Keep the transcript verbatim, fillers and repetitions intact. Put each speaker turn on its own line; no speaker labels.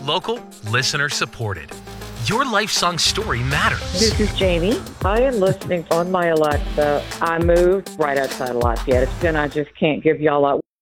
Local, listener supported. Your life song story matters.
This is Jamie. I am listening on my Alexa. I moved right outside of Lafayette. It's been, I just can't give y'all a